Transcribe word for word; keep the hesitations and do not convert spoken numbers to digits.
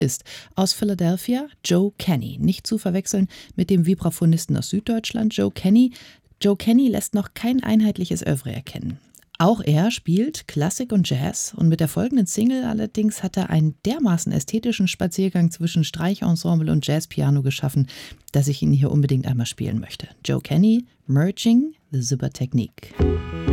ist. Aus Philadelphia Joe Kenny, nicht zu verwechseln mit dem Vibraphonisten aus Süddeutschland Joe Kenny. Joe Kenny lässt noch kein einheitliches Œuvre erkennen. Auch er spielt Klassik und Jazz und mit der folgenden Single allerdings hat er einen dermaßen ästhetischen Spaziergang zwischen Streicherensemble und Jazzpiano geschaffen, dass ich ihn hier unbedingt einmal spielen möchte. Joe Kenny, Merging the Zipper Technique.